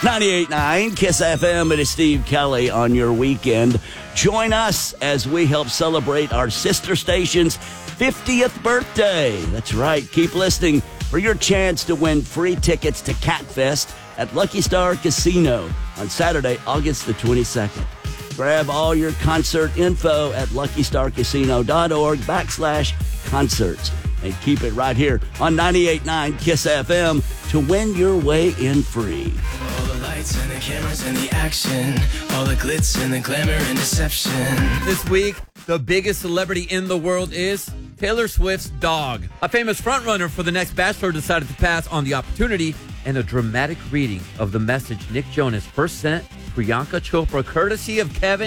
98.9 KISS FM. It is Steve Kelly on your weekend. Join us as we help celebrate our sister station's 50th birthday. That's right. Keep listening for your chance to win free tickets to Catfest at Lucky Star Casino on Saturday, August the 22nd. Grab all your concert info at luckystarcasino.org/concerts. And keep it right here on 98.9 KISS FM to win your way in free. All the lights and the cameras and the action, all the glitz and the glamour and deception. This week, the biggest celebrity in the world is Taylor Swift's dog. A famous frontrunner for the next Bachelor decided to pass on the opportunity, and a dramatic reading of the message Nick Jonas first sent Priyanka Chopra, courtesy of Kevin